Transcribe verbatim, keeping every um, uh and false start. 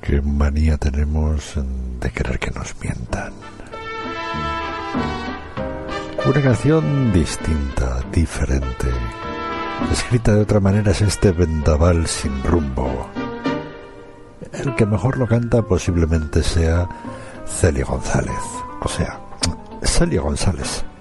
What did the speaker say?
qué manía tenemos de querer que nos mientan. Una canción distinta, diferente, escrita de otra manera, es este vendaval sin rumbo. El que mejor lo canta posiblemente sea Celia González, o sea, Celia González.